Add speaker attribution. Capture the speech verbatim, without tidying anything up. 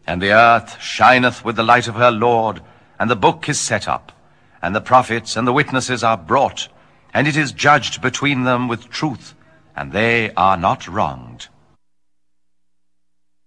Speaker 1: And the earth shineth with the light of her Lord, and the book is set up, and the prophets and the witnesses are brought, and it is judged between them with truth, and they are not wronged.